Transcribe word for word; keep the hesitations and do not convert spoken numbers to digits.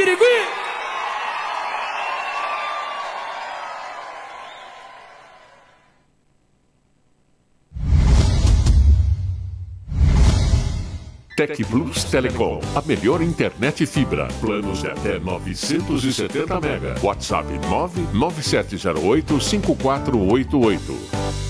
Birigui! Tec Plus Telecom, a melhor internet fibra. Planos de até novecentos e setenta mega. WhatsApp nove nove sete zero oito cinco quatro oito oito.